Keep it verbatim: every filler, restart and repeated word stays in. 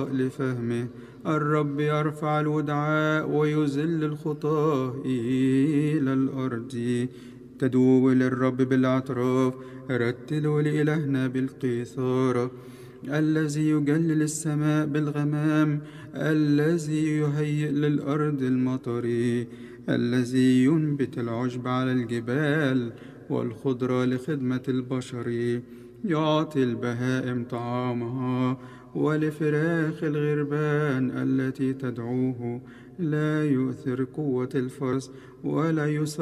لفهمه. الرب يرفع الودعاء ويذل الخطاة إلى الأرض. تدعوا للرب بالاعتراف، رتلوا لإلهنا بالقيثارة. الذي يجلل السماء بالغمام، الذي يهيئ للأرض المطر، الذي ينبت العشب على الجبال والخضرة لخدمة البشر. يعطي البهائم طعامها، ولفراخ الغربان التي تدعوه لا يؤثر قوة الفرس ولا يسر